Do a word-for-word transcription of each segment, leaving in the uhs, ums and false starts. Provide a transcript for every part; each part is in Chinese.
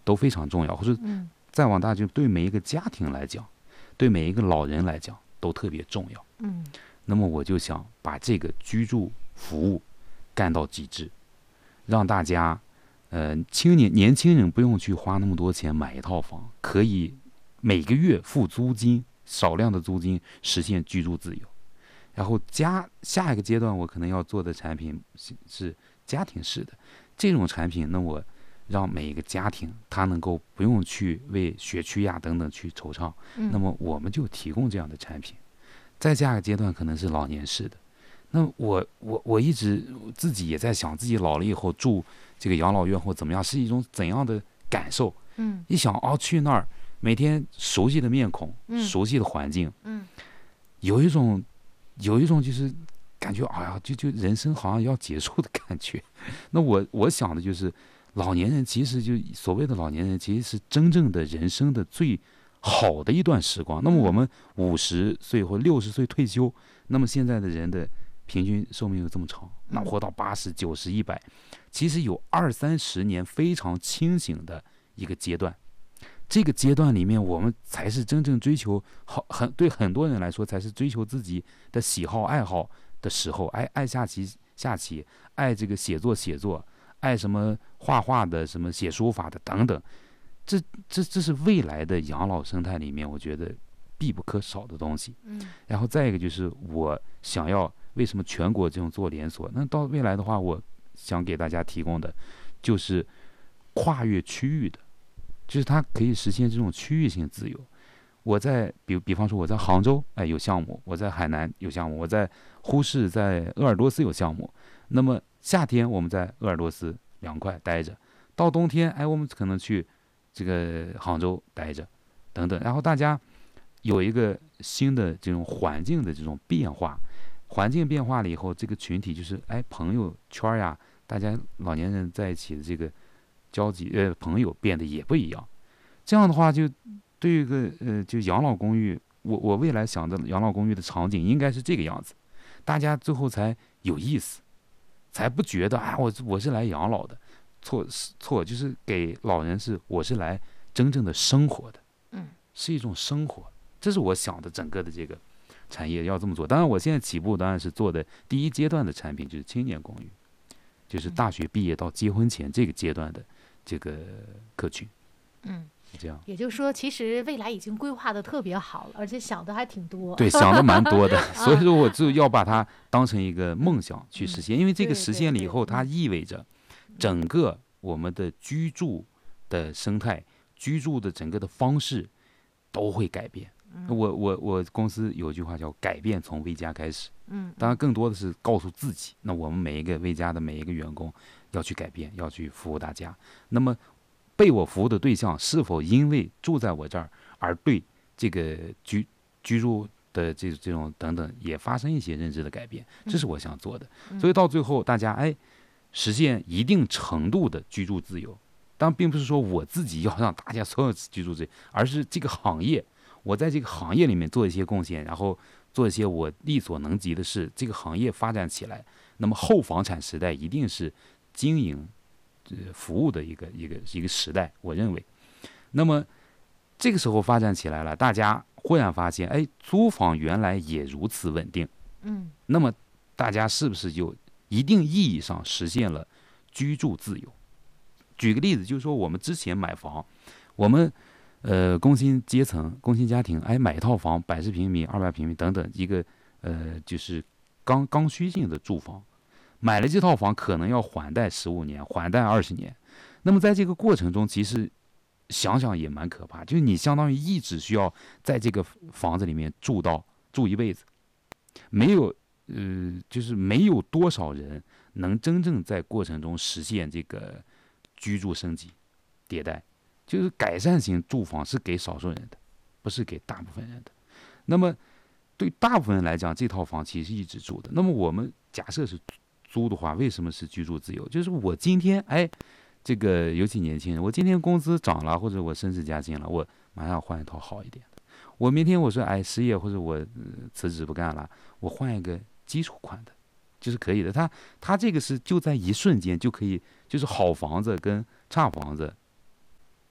都非常重要，或者再往大就对每一个家庭来讲，对每一个老人来讲都特别重要。 嗯， 那么我就想把这个居住服务干到极致，让大家，呃，青年年轻人不用去花那么多钱买一套房，可以每个月付租金，少量的租金实现居住自由。然后加下一个阶段，我可能要做的产品是是家庭式的这种产品，那我让每一个家庭他能够不用去为学区呀等等去惆怅，那么我们就提供这样的产品。再下一个阶段可能是老年式的，那我我我一直自己也在想，自己老了以后住这个养老院或怎么样是一种怎样的感受。 嗯， 一想哦，去那儿每天熟悉的面孔， 嗯、 熟悉的环境， 嗯， 有一种有一种就是感觉，哎呀，就就人生好像要结束的感觉。那我我想的就是，老年人其实就所谓的老年人，其实是真正的人生的最好的一段时光。那么我们五十岁或六十岁退休，那么现在的人的平均寿命又这么长，那活到八十九十一百，其实有二三十年非常清醒的一个阶段。这个阶段里面，我们才是真正追求好，很对很多人来说，才是追求自己的喜好爱好的时候。爱爱下棋下棋，爱这个写作写作，爱什么画画的，什么写书法的等等。这这这是未来的养老生态里面，我觉得必不可少的东西。 嗯。 然后再一个就是我想要为什么全国这种做连锁？那到未来的话，我想给大家提供的就是跨越区域的。就是它可以实现这种区域性自由。我在比比方说我在杭州，哎有项目；我在海南有项目；我在呼市、在鄂尔多斯有项目。那么夏天我们在鄂尔多斯凉快待着，到冬天哎我们可能去这个杭州待着，等等。然后大家有一个新的这种环境的这种变化，环境变化了以后，这个群体就是哎朋友圈呀，大家老年人在一起的这个。交集呃朋友变得也不一样，这样的话就对于一个呃就养老公寓，我我未来想的养老公寓的场景应该是这个样子，大家最后才有意思，才不觉得啊我我是来养老的，错错就是给老人是我是来真正的生活的， 嗯， 是一种生活，这是我想的整个的这个产业要这么做。当然我现在起步当然是做的第一阶段的产品就是青年公寓，就是大学毕业到结婚前这个阶段的。这个客群， 嗯， 这样， 也就是说，其实未来已经规划的特别好了，而且想的还挺多。 对，想的蛮多的，所以说我就要把它当成一个梦想去实现，因为这个实现了以后，它意味着整个我们的居住的生态、居住的整个的方式都会改变。我我我公司有句话叫“改变从微家开始”， 嗯， 当然更多的是告诉自己，那我们每一个微家的每一个员工要去改变，要去服务大家。那么被我服务的对象是否因为住在我这儿而对这个居居住的这这种等等也发生一些认知的改变，这是我想做的。所以到最后大家哎实现一定程度的居住自由，当然并不是说我自己要让大家所有居住自由，而是这个行业。我在这个行业里面做一些贡献，然后做一些我力所能及的事，这个行业发展起来，那么后房产时代一定是经营、呃、服务的一个一个一个时代，我认为。那么这个时候发展起来了，大家忽然发现，哎，租房原来也如此稳定， 嗯， 那么大家是不是就一定意义上实现了居住自由？举个例子，就是说我们之前买房，我们。呃，工薪阶层、工薪家庭，哎，买一套房，百十平米、二百平米等等，一个呃，就是刚刚需性的住房，买了这套房，可能要还贷十五年，还贷二十年。那么在这个过程中，其实想想也蛮可怕，就是你相当于一直需要在这个房子里面住到住一辈子，没有呃，就是没有多少人能真正在过程中实现这个居住升级、迭代。就是改善型住房是给少数人的，不是给大部分人的。那么对大部分人来讲，这套房其实是一直住的。那么我们假设是租的话，为什么是居住自由？就是我今天哎，这个尤其年轻人，我今天工资涨了，或者我升职加薪了，我马上换一套好一点的。我明天我说哎失业或者我、呃、辞职不干了，我换一个基础款的，就是可以的。它它这个是就在一瞬间就可以，就是好房子跟差房子。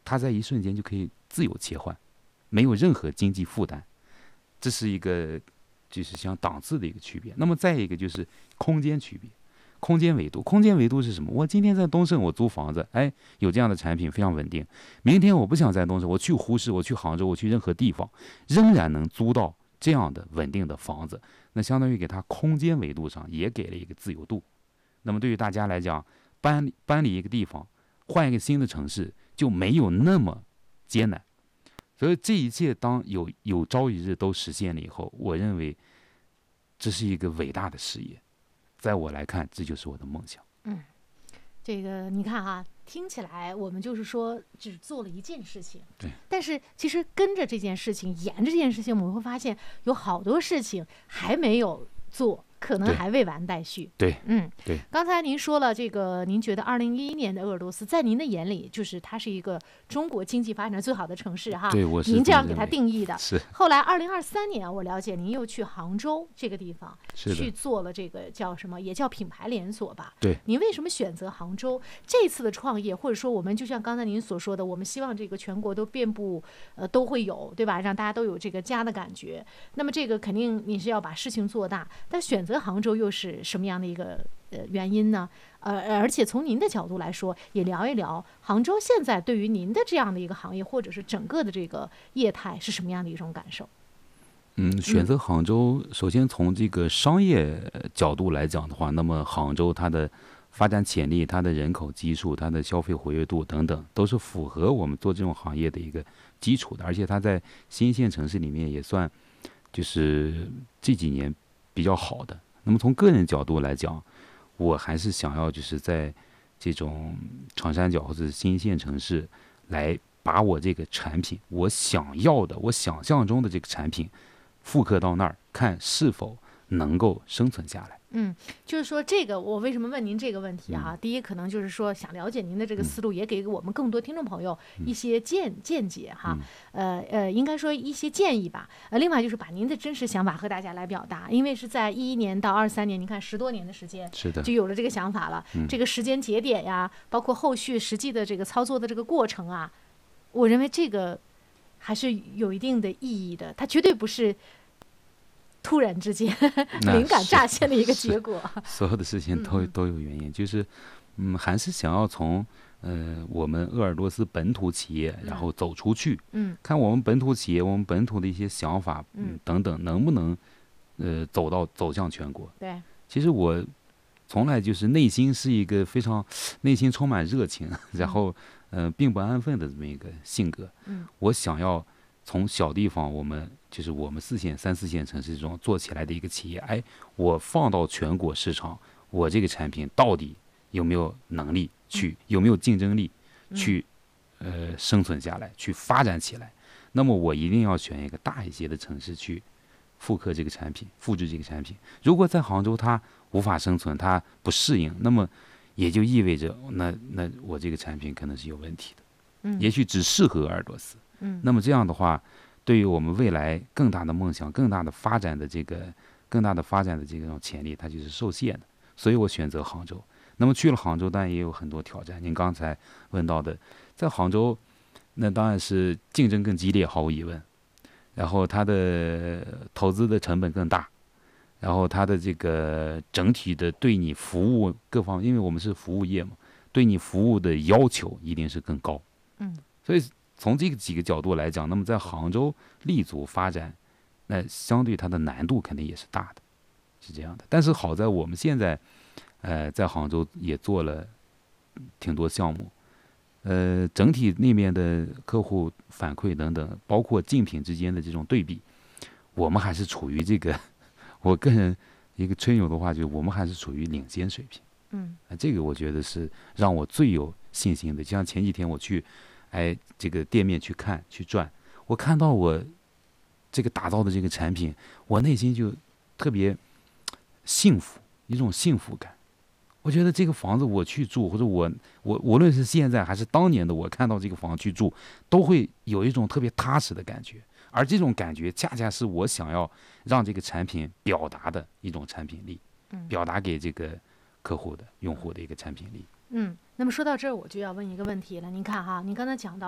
它在一瞬间就可以自由切换，没有任何经济负担，这是一个就是像档次的一个区别。那么再一个就是空间区别，空间维度，空间维度是什么？我今天在东胜我租房子，哎，有这样的产品非常稳定。明天我不想在东胜，我去呼市，我去杭州，我去任何地方，仍然能租到这样的稳定的房子。那相当于给它空间维度上也给了一个自由度。那么对于大家来讲，搬搬离一个地方，换一个新的城市，就没有那么艰难。所以这一切当有有朝一日都实现了以后，我认为这是一个伟大的事业。在我来看，这就是我的梦想。 嗯，这个你看哈，听起来我们就是说只做了一件事情， 对。 但是其实跟着这件事情，沿着这件事情，我们会发现有好多事情还没有做，可能还未完待续。 对， 嗯， 对。 刚才您说了这个，您觉得二零一一年的鄂尔多斯，在您的眼里，就是它是一个中国经济发展最好的城市哈。 对，我是您这样给它定义的。 是。 后来二零二三年，我了解您又去杭州这个地方去做了这个叫什么，也叫品牌连锁吧。 对。 您为什么选择杭州？这次的创业，或者说我们就像刚才您所说的，我们希望这个全国都遍布，呃，都会有，对吧？让大家都有这个家的感觉。那么这个肯定你是要把事情做大，但选择杭州又是什么样的一个呃原因呢？呃，而且从您的角度来说，也聊一聊杭州现在对于您的这样的一个行业，或者是整个的这个业态是什么样的一种感受？ 嗯，选择杭州，首先从这个商业角度来讲的话，那么杭州它的发展潜力、它的人口基数、它的消费活跃度等等，都是符合我们做这种行业的一个基础的。而且它在新一线城市里面也算就是这几年比较好的。那么从个人角度来讲，我还是想要就是在这种长三角或者新一线城市来把我这个产品，我想要的、我想象中的这个产品复刻到那儿，看是否能够生存下来。 嗯，就是说这个，我为什么问您这个问题哈、啊？嗯、第一，可能就是说想了解您的这个思路，也给我们更多听众朋友一些见见解哈。呃呃，应该说一些建议吧。呃，另外就是把您的真实想法和大家来表达，因为是在一一年到二三年，您看十多年的时间， 是的， 就有了这个想法了。 嗯、 这个时间节点呀，包括后续实际的这个操作的这个过程啊，我认为这个还是有一定的意义的，它绝对不是突然之间灵感乍现的一个结果。 所有的事情都都有原因，就是嗯，还是想要从呃我们鄂尔多斯本土企业，然后走出去， 嗯， 看我们本土企业，我们本土的一些想法，嗯，等等，能不能呃走到走向全国。 对， 其实我从来就是内心是一个非常内心充满热情，然后呃并不安分的这么一个性格。 嗯， 我想要从小地方，我们就是我们四线、三四线城市这种做起来的一个企业，哎，我放到全国市场，我这个产品到底有没有能力去，有没有竞争力去，呃，生存下来，去发展起来？那么我一定要选一个大一些的城市去复刻这个产品，复制这个产品。如果在杭州它无法生存，它不适应，那么也就意味着，那那我这个产品可能是有问题的， 嗯， 也许只适合鄂尔多斯。 嗯， 那么这样的话，对于我们未来更大的梦想、更大的发展的这个、更大的发展的这种潜力，它就是受限的。所以我选择杭州。那么去了杭州，当然也有很多挑战。您刚才问到的，在杭州，那当然是竞争更激烈，毫无疑问。然后它的投资的成本更大，然后它的这个整体的对你服务各方面，因为我们是服务业嘛，对你服务的要求一定是更高。 嗯， 所以从这个几个角度来讲，那么在杭州立足发展，那相对它的难度肯定也是大的，是这样的。但是好在我们现在，呃，在杭州也做了挺多项目，呃，整体那边的客户反馈等等，包括竞品之间的这种对比，我们还是处于这个，我个人一个吹牛的话，就是我们还是处于领先水平。 嗯， 啊，这个我觉得是让我最有信心的。就像前几天我去，哎，这个店面去看去转，我看到我这个打造的这个产品，我内心就特别幸福，一种幸福感。我觉得这个房子我去住，或者我我无论是现在还是当年的我看到这个房子去住，都会有一种特别踏实的感觉。而这种感觉恰恰是我想要让这个产品表达的一种产品力，表达给这个客户的用户的一个产品力。 嗯，那么说到这儿，我就要问一个问题了。您看哈，您刚才讲到